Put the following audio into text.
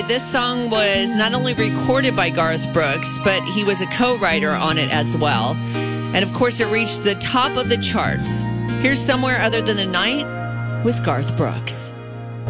This song was not only recorded by Garth Brooks, but he was a co-writer on it as well. And of course, it reached the top of the charts. Here's Somewhere Other Than the Night with Garth Brooks.